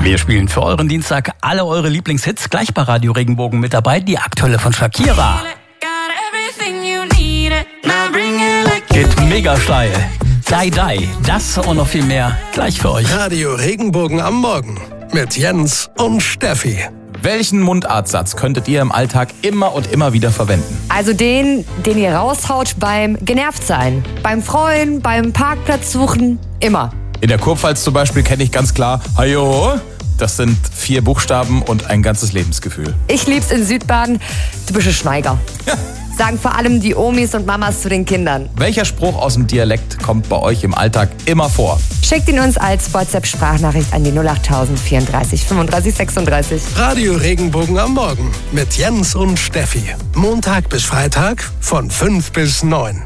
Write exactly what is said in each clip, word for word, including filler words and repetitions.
Wir spielen für euren Dienstag alle eure Lieblingshits. Gleich bei Radio Regenbogen mit dabei die aktuelle von Shakira. Geht mega steil. Die Die, das und noch viel mehr gleich für euch. Radio Regenbogen am Morgen mit Jens und Steffi. Welchen Mundartsatz könntet ihr im Alltag immer und immer wieder verwenden? Also den, den ihr raushaut beim Genervtsein, beim Freuen, beim Parkplatz suchen, immer. In der Kurpfalz zum Beispiel kenne ich ganz klar Hajo. Das sind vier Buchstaben und ein ganzes Lebensgefühl. Ich lieb's in Südbaden, du bist ein Schweiger. Ja. Sagen vor allem die Omis und Mamas zu den Kindern. Welcher Spruch aus dem Dialekt kommt bei euch im Alltag immer vor? Schickt ihn uns als WhatsApp-Sprachnachricht an die null acht null vierunddreißig fünfunddreißig sechsunddreißig. Radio Regenbogen am Morgen mit Jens und Steffi. Montag bis Freitag von fünf bis neun.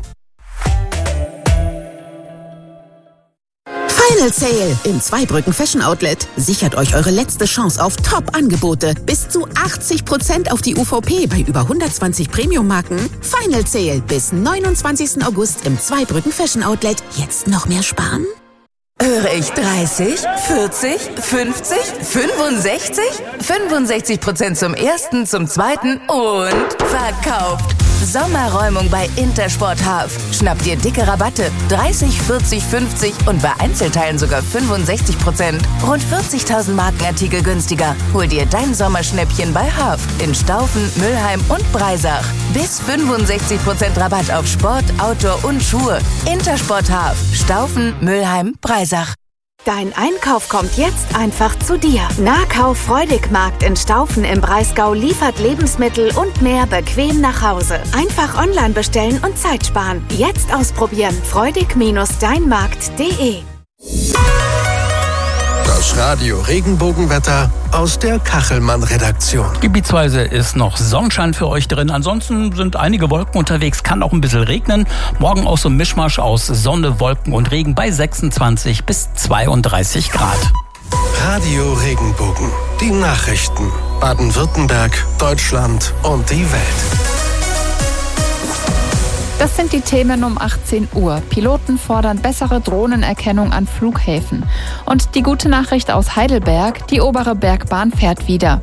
Final Sale im Zweibrücken Fashion Outlet. Sichert euch eure letzte Chance auf Top-Angebote. Bis zu achtzig Prozent auf die U V P bei über hundertzwanzig Premium-Marken. Final Sale bis neunundzwanzigsten August im Zweibrücken Fashion Outlet. Jetzt noch mehr sparen? Höre ich dreißig, vierzig, fünfzig, fünfundsechzig? fünfundsechzig Prozent zum ersten, zum zweiten und verkauft. Sommerräumung bei Intersport Half. Schnappt dir dicke Rabatte. dreißig, vierzig, fünfzig und bei Einzelteilen sogar fünfundsechzig Prozent. Rund vierzigtausend Markenartikel günstiger. Hol dir dein Sommerschnäppchen bei Half in Staufen, Mülheim und Breisach. Bis fünfundsechzig Prozent Rabatt auf Sport, Outdoor und Schuhe. Intersport Half. Staufen, Mülheim, Breisach. Dein Einkauf kommt jetzt einfach zu dir. Nahkauf Freudigmarkt in Staufen im Breisgau liefert Lebensmittel und mehr bequem nach Hause. Einfach online bestellen und Zeit sparen. Jetzt ausprobieren. freudig Bindestrich deinmarkt punkt de. Das Radio Regenbogenwetter aus der Kachelmann-Redaktion. Gebietsweise ist noch Sonnenschein für euch drin. Ansonsten sind einige Wolken unterwegs, kann auch ein bisschen regnen. Morgen auch so ein Mischmasch aus Sonne, Wolken und Regen bei sechsundzwanzig bis zweiunddreißig Grad. Radio Regenbogen. Die Nachrichten. Baden-Württemberg, Deutschland und die Welt. Das sind die Themen um achtzehn Uhr. Piloten fordern bessere Drohnenerkennung an Flughäfen. Und die gute Nachricht aus Heidelberg, die obere Bergbahn fährt wieder.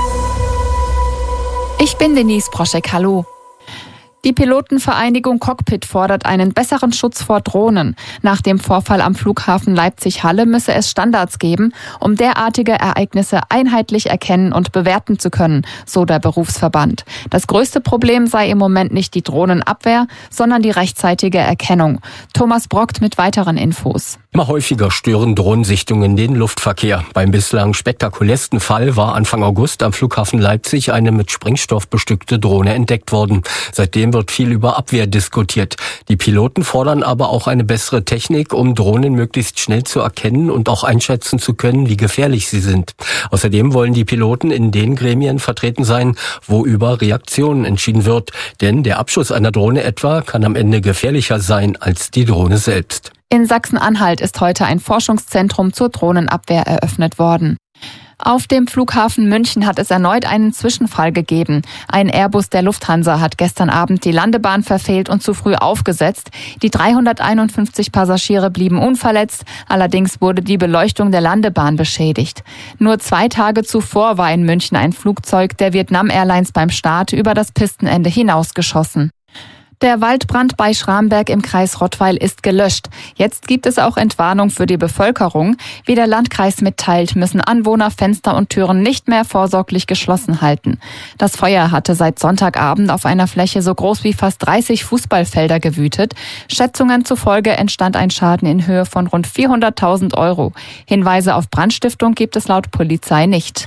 Ich bin Denise Broschek, hallo. Die Pilotenvereinigung Cockpit fordert einen besseren Schutz vor Drohnen. Nach dem Vorfall am Flughafen Leipzig-Halle müsse es Standards geben, um derartige Ereignisse einheitlich erkennen und bewerten zu können, so der Berufsverband. Das größte Problem sei im Moment nicht die Drohnenabwehr, sondern die rechtzeitige Erkennung. Thomas Brockt mit weiteren Infos. Immer häufiger stören Drohnensichtungen den Luftverkehr. Beim bislang spektakulärsten Fall war Anfang August am Flughafen Leipzig eine mit Sprengstoff bestückte Drohne entdeckt worden. Seitdem wird viel über Abwehr diskutiert. Die Piloten fordern aber auch eine bessere Technik, um Drohnen möglichst schnell zu erkennen und auch einschätzen zu können, wie gefährlich sie sind. Außerdem wollen die Piloten in den Gremien vertreten sein, wo über Reaktionen entschieden wird. Denn der Abschuss einer Drohne etwa kann am Ende gefährlicher sein als die Drohne selbst. In Sachsen-Anhalt ist heute ein Forschungszentrum zur Drohnenabwehr eröffnet worden. Auf dem Flughafen München hat es erneut einen Zwischenfall gegeben. Ein Airbus der Lufthansa hat gestern Abend die Landebahn verfehlt und zu früh aufgesetzt. Die dreihunderteinundfünfzig Passagiere blieben unverletzt, allerdings wurde die Beleuchtung der Landebahn beschädigt. Nur zwei Tage zuvor war in München ein Flugzeug der Vietnam Airlines beim Start über das Pistenende hinausgeschossen. Der Waldbrand bei Schramberg im Kreis Rottweil ist gelöscht. Jetzt gibt es auch Entwarnung für die Bevölkerung. Wie der Landkreis mitteilt, müssen Anwohner Fenster und Türen nicht mehr vorsorglich geschlossen halten. Das Feuer hatte seit Sonntagabend auf einer Fläche so groß wie fast dreißig Fußballfelder gewütet. Schätzungen zufolge entstand ein Schaden in Höhe von rund vierhunderttausend Euro. Hinweise auf Brandstiftung gibt es laut Polizei nicht.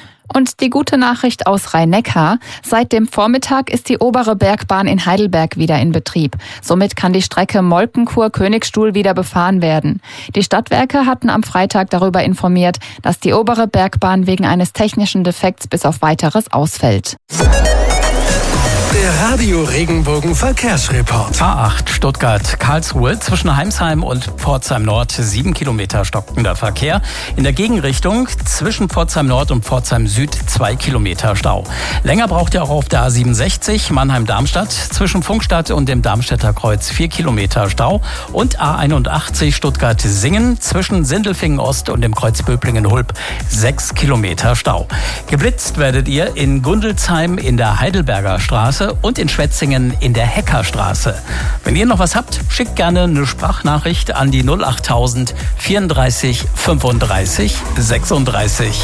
Und die gute Nachricht aus Rhein-Neckar: Seit dem Vormittag ist die obere Bergbahn in Heidelberg wieder in Betrieb. Somit kann die Strecke Molkenkur-Königstuhl wieder befahren werden. Die Stadtwerke hatten am Freitag darüber informiert, dass die obere Bergbahn wegen eines technischen Defekts bis auf Weiteres ausfällt. Der Der Radio Regenbogen Verkehrsreport. A acht Stuttgart-Karlsruhe zwischen Heimsheim und Pforzheim Nord sieben Kilometer stockender Verkehr. In der Gegenrichtung zwischen Pforzheim Nord und Pforzheim Süd zwei Kilometer Stau. Länger braucht ihr auch auf der A siebenundsechzig Mannheim-Darmstadt zwischen Funkstadt und dem Darmstädter Kreuz vier Kilometer Stau. Und A einundachtzig Stuttgart-Singen zwischen Sindelfingen Ost und dem Kreuz Böblingen-Hulb sechs Kilometer Stau. Geblitzt werdet ihr in Gundelsheim in der Heidelberger Straße und in Schwetzingen in der Heckerstraße. Wenn ihr noch was habt, schickt gerne eine Sprachnachricht an die null achttausend vierunddreißig fünfunddreißig sechsunddreißig.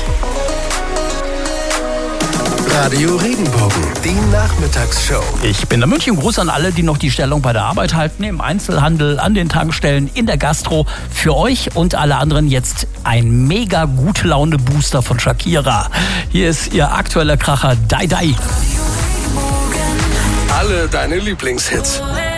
Radio Regenbogen, die Nachmittagsshow. Ich bin der München. Gruß an alle, die noch die Stellung bei der Arbeit halten, im Einzelhandel, an den Tankstellen, in der Gastro. Für euch und alle anderen jetzt ein mega gute Laune Booster von Shakira. Hier ist ihr aktueller Kracher Die Die. Alle deine Lieblingshits.